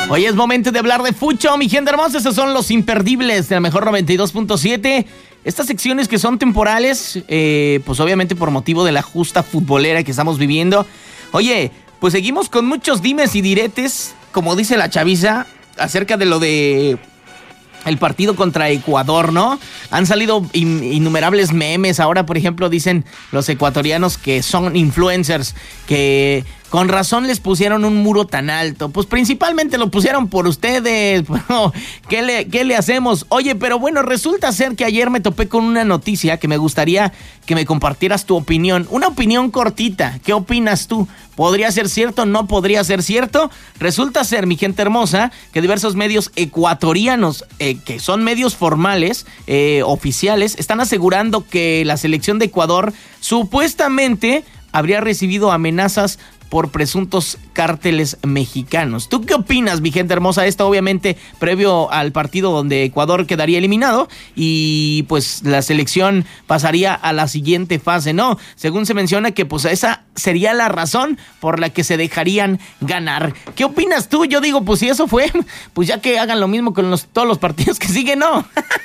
Hoy es momento de hablar de fucho, mi gente hermosa. Esos son los imperdibles de la mejor 92.7. Estas secciones que son temporales, pues obviamente por motivo de la justa futbolera que estamos viviendo. Oye, pues seguimos con muchos dimes y diretes, como dice la chaviza, acerca de lo de el partido contra Ecuador, ¿no? Han salido innumerables memes. Ahora, por ejemplo, dicen los ecuatorianos que son influencers, que con razón les pusieron un muro tan alto. Pues principalmente lo pusieron por ustedes. Bueno, ¿qué le hacemos? Oye, pero bueno, resulta ser que ayer me topé con una noticia que me gustaría que me compartieras tu opinión. Una opinión cortita. ¿Qué opinas tú? ¿Podría ser cierto? ¿No podría ser cierto? Resulta ser, mi gente hermosa, que diversos medios ecuatorianos, que son medios formales, oficiales, están asegurando que la selección de Ecuador supuestamente habría recibido amenazas por presuntos cárteles mexicanos. ¿Tú qué opinas, mi gente hermosa? Esto obviamente previo al partido donde Ecuador quedaría eliminado y pues la selección pasaría a la siguiente fase, ¿no? Según se menciona que pues esa sería la razón por la que se dejarían ganar. ¿Qué opinas tú? Yo digo, pues si eso fue, pues ya que hagan lo mismo con todos los partidos que siguen, ¿no?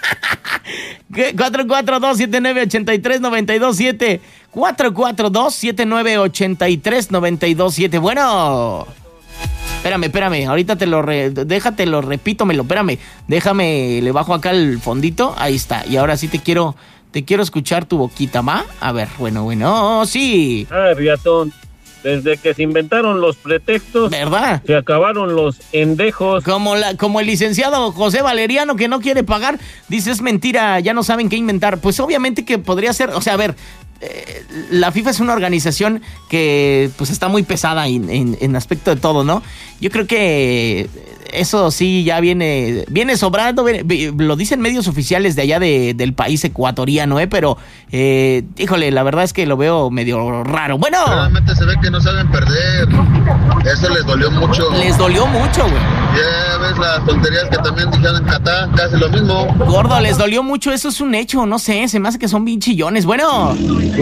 442-7983-927 442-7983-927. Bueno, espérame, ahorita déjate lo repito, espérame, déjame, le bajo acá el fondito, ahí está, y ahora sí te quiero escuchar tu boquita, ¿va? A ver, bueno, sí. Riatón, desde que se inventaron los pretextos, ¿verdad? Se acabaron los endejos. Como el licenciado José Valeriano que no quiere pagar, dice es mentira, ya no saben qué inventar. Pues obviamente que podría ser, o sea, a ver, la FIFA es una organización que pues está muy pesada en aspecto de todo, ¿no? Yo creo que eso sí ya viene sobrando, lo dicen medios oficiales de allá del país ecuatoriano, pero híjole, la verdad es que lo veo medio raro. Bueno, realmente se ve que no saben perder. Eso les dolió mucho. Les dolió mucho, güey. Ya ves las tonterías que también dijeron en Qatar, casi lo mismo. Gordo, les dolió mucho, eso es un hecho, no sé, se me hace que son bien chillones. Bueno,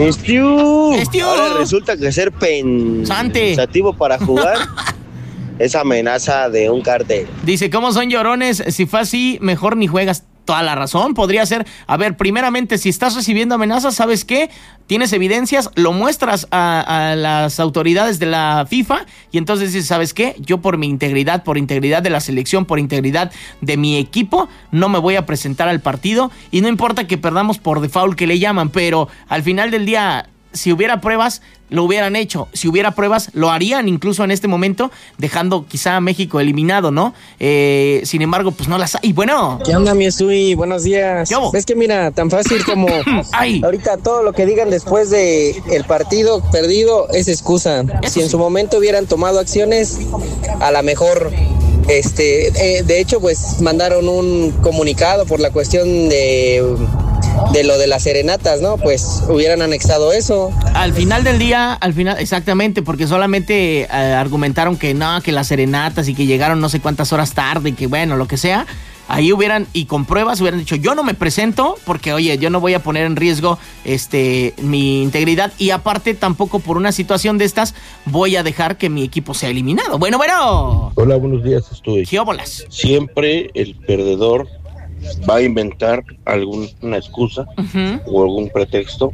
ahora resulta que ser pensativo para jugar es amenaza de un cártel. Dice, ¿cómo son llorones? Si fue así, mejor ni juegas. Toda la razón, podría ser. A ver, primeramente, si estás recibiendo amenazas, ¿sabes qué? Tienes evidencias, lo muestras a las autoridades de la FIFA y entonces dices, ¿sabes qué? Yo por mi integridad, por integridad de la selección, por integridad de mi equipo, no me voy a presentar al partido y no importa que perdamos por default que le llaman, pero al final del día, si hubiera pruebas, lo hubieran hecho. Si hubiera pruebas, lo harían incluso en este momento, dejando quizá a México eliminado, ¿no? Sin embargo, pues no las hay. Bueno. ¿Qué onda, mi Sui? Buenos días. ¿Ves que mira, tan fácil como ahorita todo lo que digan después de el partido perdido es excusa? Si en su momento hubieran tomado acciones, a lo mejor... de hecho, pues mandaron un comunicado por la cuestión de lo de las serenatas, ¿no? Pues hubieran anexado eso. Al final del día, exactamente, porque solamente argumentaron que no, que las serenatas y que llegaron no sé cuántas horas tarde y que bueno, lo que sea. Ahí hubieran, y con pruebas hubieran dicho, yo no me presento porque, oye, yo no voy a poner en riesgo mi integridad y aparte tampoco por una situación de estas voy a dejar que mi equipo sea eliminado. Bueno. Hola, buenos días, estoy. ¿Qué óbolas? Siempre el perdedor va a inventar alguna excusa o algún pretexto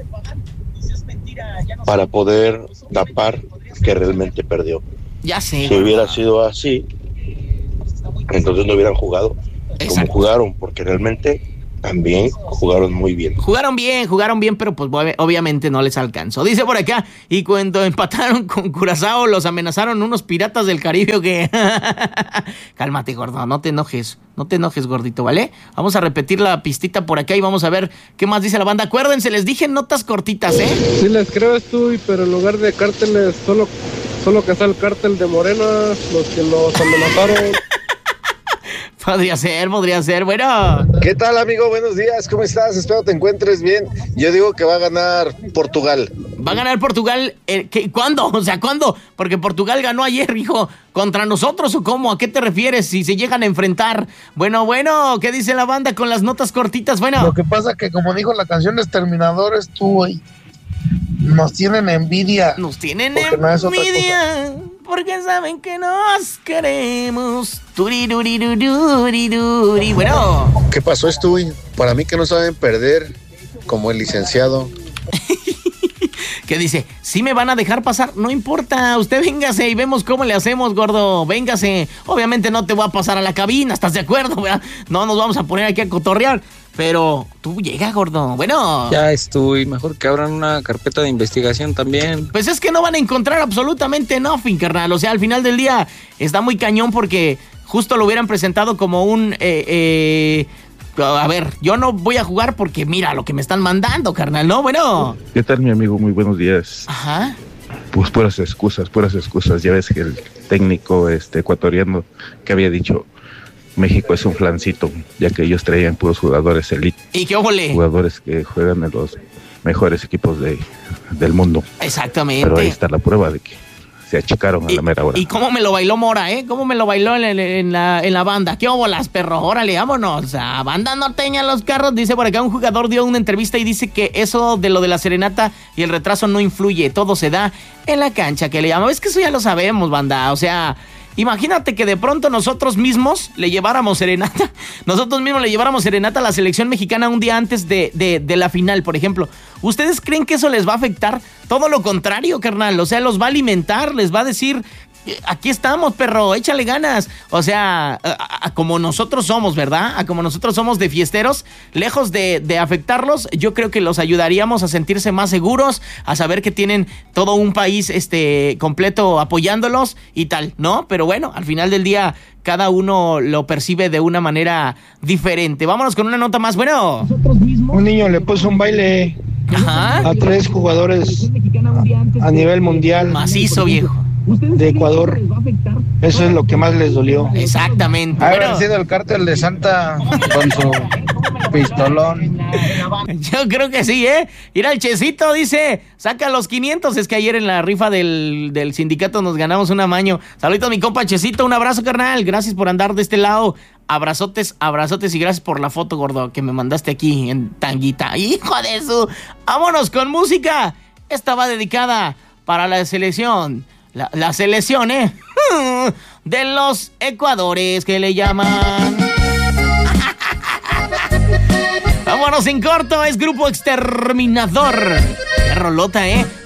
para poder tapar que realmente perdió. Ya sé. Si hubiera sido así, entonces no hubieran jugado como jugaron, porque realmente también jugaron muy bien. Jugaron bien, pero pues obviamente no les alcanzó. Dice por acá, y cuando empataron con Curazao, los amenazaron unos piratas del Caribe que... Cálmate, gordo, no te enojes, gordito, ¿vale? Vamos a repetir la pistita por acá y vamos a ver qué más dice la banda. Acuérdense, les dije notas cortitas, ¿eh? Sí les creo, pero en lugar de cárteles, solo que está el cártel de Morena, los que los amenazaron. Podría ser, bueno. ¿Qué tal, amigo? Buenos días, ¿cómo estás? Espero te encuentres bien. Yo digo que va a ganar Portugal. ¿Va a ganar Portugal? ¿Cuándo? O sea, ¿cuándo? Porque Portugal ganó ayer, hijo. ¿Contra nosotros o cómo? ¿A qué te refieres? Si se llegan a enfrentar. Bueno, ¿qué dice la banda con las notas cortitas? Bueno. Lo que pasa que, como dijo la canción de Exterminadores, tú, güey, nos tienen envidia. Nos tienen envidia. porque saben que nos queremos. Turiruriruriruriruri. Bueno. ¿Qué pasó, Stuy? Para mí que no saben perder, como el licenciado. Que dice, si me van a dejar pasar, no importa, usted véngase y vemos cómo le hacemos, gordo, véngase. Obviamente no te voy a pasar a la cabina, ¿estás de acuerdo, verdad? No nos vamos a poner aquí a cotorrear, pero tú llega, gordo. Bueno. Ya estoy, mejor que abran una carpeta de investigación también. Pues es que no van a encontrar absolutamente nothing, carnal. O sea, al final del día está muy cañón porque justo lo hubieran presentado como un... A ver, yo no voy a jugar porque mira lo que me están mandando, carnal, ¿no? Bueno. ¿Qué tal, mi amigo? Muy buenos días. Ajá. Pues puras excusas. Ya ves que el técnico ecuatoriano que había dicho México es un flancito, ya que ellos traían puros jugadores elite. ¿Y qué óvole? Jugadores que juegan en los mejores equipos del mundo. Exactamente. Pero ahí está la prueba de que se achicaron a la mera hora. ¿Y cómo me lo bailó Mora, ¿Cómo me lo bailó en la banda? ¿Qué óbolas, perro? Órale, vámonos. A banda norteña los carros. Dice por acá un jugador dio una entrevista y dice que eso de lo de la serenata y el retraso no influye. Todo se da en la cancha que le llama. Es que eso ya lo sabemos, banda. O sea... Imagínate que de pronto nosotros mismos le lleváramos serenata a la selección mexicana un día antes de la final, por ejemplo. ¿Ustedes creen que eso les va a afectar? Todo lo contrario, carnal. O sea, los va a alimentar, les va a decir... Aquí estamos, perro, échale ganas. O sea, como nosotros somos, ¿verdad? Como nosotros somos de fiesteros, lejos de afectarlos, yo creo que los ayudaríamos a sentirse más seguros, a saber que tienen todo un país completo apoyándolos y tal, ¿no? Pero bueno, al final del día, cada uno lo percibe de una manera diferente. Vámonos con una nota más, bueno. Un niño le puso un baile a 3 jugadores a nivel mundial. Macizo, viejo. De Ecuador. Eso es lo que más les dolió. Exactamente. Haber sido el cártel de Santa con su pistolón. Yo creo que sí, Mira, el Chesito dice, saca los 500. Es que ayer en la rifa del sindicato nos ganamos un amaño. Saluditos a mi compa Chesito, un abrazo, carnal. Gracias por andar de este lado. Abrazotes y gracias por la foto, gordo, que me mandaste aquí en tanguita. ¡Hijo de su! ¡Vámonos con música! Esta va dedicada para la selección. La selección, de los Ecuadores que le llaman. Vámonos en corto, es Grupo Exterminador. Qué rolota,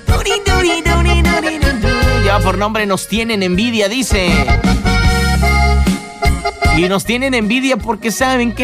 Ya por nombre Nos Tienen Envidia, dice. Y nos tienen envidia porque saben que